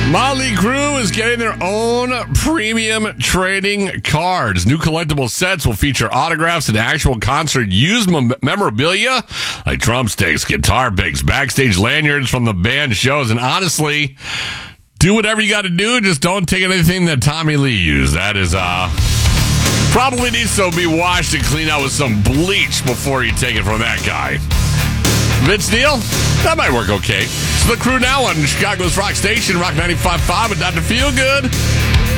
Motley Crue is getting their own premium trading cards. New collectible sets will feature autographs and actual concert used memorabilia like drumsticks, guitar picks, backstage lanyards from the band shows, and honestly, do whatever you got to do. Just don't take anything that Tommy Lee used. That is, probably needs to be washed and cleaned out with some bleach before you take it from that guy. Vince Neil? That might work okay. It's the Crew now on Chicago's Rock Station, Rock 95.5 and Dr. Feelgood.